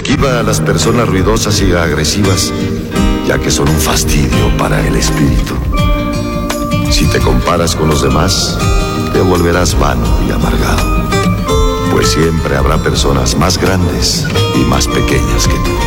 Esquiva a las personas ruidosas y agresivas, ya que son un fastidio para el espíritu. Si te comparas con los demás, te volverás vano y amargado, pues siempre habrá personas más grandes y más pequeñas que tú.